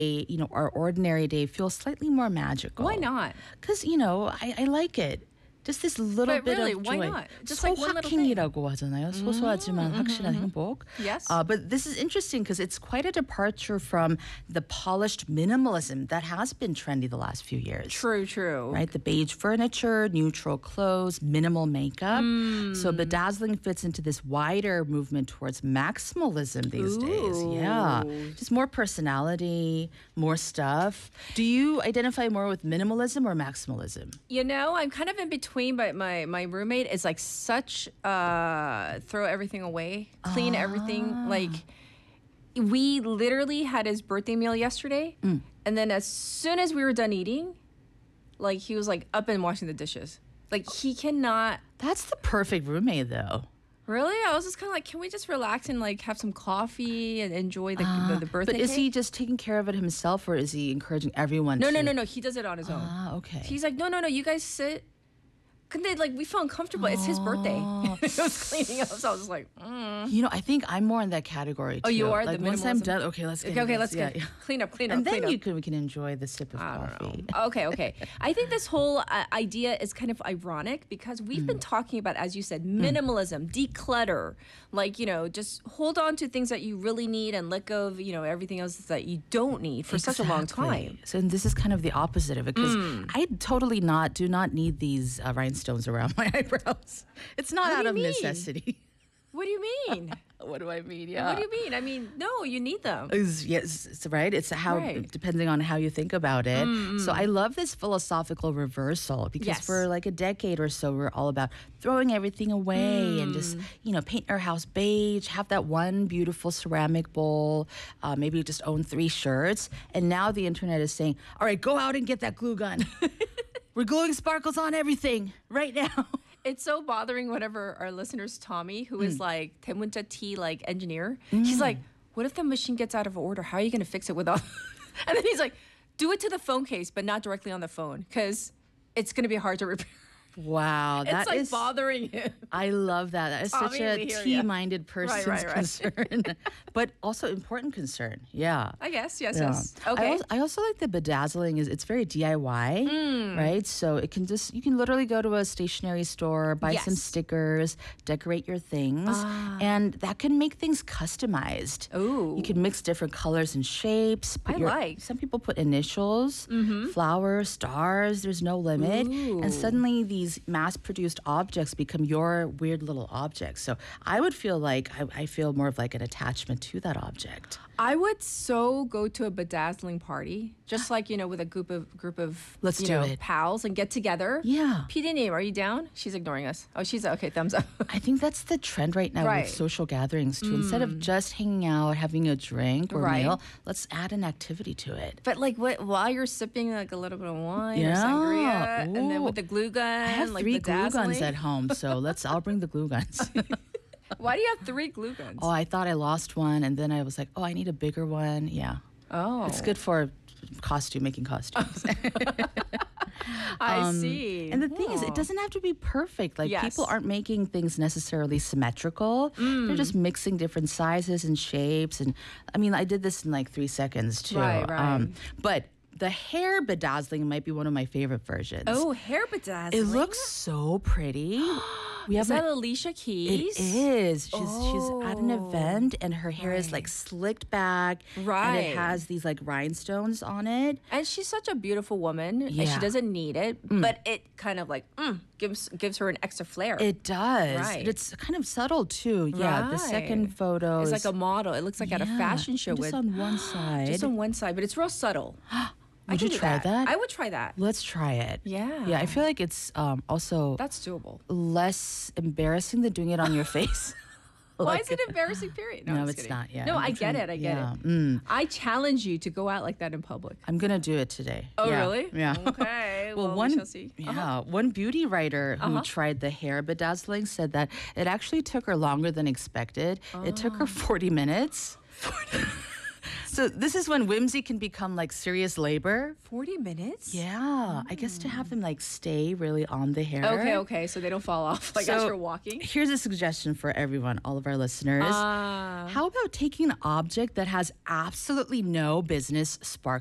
our ordinary day feel slightly more magical. Why not? Because, I like it. Just this little But bit really, of why joy. not? Just like one little thing. 소확행이라고 하잖아요. 소소하지만 확실한 행복. Yes. But this is interesting because it's quite a departure from the polished minimalism that has been trendy the last few years. True. Right? The beige furniture, neutral clothes, minimal makeup. So bedazzling fits into this wider movement towards maximalism these days. Yeah. Just more personality, more stuff. Do you identify more with minimalism or maximalism? I'm kind of in between, but my roommate is like such throw everything away, clean everything. Like, we literally had his birthday meal yesterday, and then as soon as we were done eating, like, he was like up and washing the dishes. Like, he cannot. That's the perfect roommate, though. Really? I was just kind of like, can we just relax and like have some coffee and enjoy the birthday But is cake? he just taking care of it himself, or is he encouraging everyone No. to? He does it on his own. Okay. He's like, no. You guys sit. 근데, like, we felt uncomfortable. It's his birthday. It was cleaning up, so I was just like, I think I'm more in that category too. Oh, you are? Like, The once I'm minimalism? done, okay, let's get Okay, into let's this. get Yeah. clean up. And then we can enjoy the sip of coffee. Okay. I think this whole idea is kind of ironic because we've been talking about, as you said, minimalism, declutter. Like, just hold on to things that you really need and let go of, everything else that you don't need for such a long time. So and this is kind of the opposite of it because I totally do not need these rhinestones around my eyebrows. It's not What out do of you mean? necessity. What do you mean? What do I mean? Yeah. What do you mean? I mean, no, you need them. Yes, it's right. It's how, Right. depending on how you think about it. So I love this philosophical reversal because Yes. for like a decade or so, we're all about throwing everything away and just, paint our house beige, have that one beautiful ceramic bowl, maybe just own 3 shirts. And now the internet is saying, all right, go out and get that glue gun. We're gluing sparkles on everything right now. It's so bothering whenever our listeners, Tommy, who is like 대문자 T like engineer, he's like, what if the machine gets out of order? How are you going to fix it without? And then he's like, do it to the phone case, but not directly on the phone because it's going to be hard to repair. Wow, It's that like is bothering him. I love that. That is such Tommy, a we hear ya. T-minded person's Right. concern, but also important concern. Yeah. I guess. Yes. Yeah. Okay. I also like the bedazzling. It's very DIY, right? So you can literally go to a stationery store, buy some Yes. stickers, decorate your things, and that can make things customized. Ooh. You can mix different colors and shapes. Some people put initials, flowers, stars. There's no limit, and suddenly these mass-produced objects become your weird little objects. So I would feel like I feel more of like an attachment to that object. I would so go to a bedazzling party, just like with a group of Let's do it. pals and get together. Yeah. PD님, are you down? She's ignoring us. Oh, she's okay. Thumbs up. I think that's the trend right now Right. with social gatherings too. Instead of just hanging out, having a drink or Right. meal, let's add an activity to it. But like while you're sipping like a little bit of wine or Yeah. sangria, and then Ooh. with the glue gun, I have like 3 glue guns bedazzling. at home, so I'll bring the glue guns. Why do you have 3 glue guns? Oh, I thought I lost one, and then I was like, oh, I need a bigger one. Yeah. Oh. It's good for making costumes. I see. And the thing is, Oh. it doesn't have to be perfect. Like, Yes. people aren't making things necessarily symmetrical. They're just mixing different sizes and shapes. And I mean, I did this in like 3 seconds too. Right. But the hair bedazzling might be one of my favorite versions. Oh, hair bedazzling. It looks so pretty. We Is have that Alicia it Keys? is. She's at an Oh. event and her hair is like slicked back. And Right. it has these like rhinestones on it. And she's such a beautiful woman, and she Yeah. doesn't need it, but it kind of like gives her an extra flair. It does. Right. And it's kind of subtle too. Yeah. The second Right. photo It's is like a model. It looks like at a Yeah, fashion show just with on one side. just on one side, but it's real subtle. I Would can you do try that? I would try that. Let's try it. Yeah. Yeah. I feel like it's also That's doable. less embarrassing than doing it on your face. Why is it embarrassing? Period. No, I'm just it's kidding. not, yeah. No, I'm I get trying- it. I get yeah, it. I challenge you to go out like that in public. I'm gonna do it today. Oh, Yeah. really? Yeah. Okay. well, one, we shall see. One beauty writer who Uh-huh. tried the hair bedazzling said that it actually took her longer than expected. It took her 40 minutes. So this is when whimsy can become like serious labor. 40 minutes? Yeah, I guess to have them like stay really on the hair. Okay, so they don't fall off like as So you're walking. Here's a suggestion for everyone, all of our listeners. Ah. How about taking an object that has absolutely no business sparkling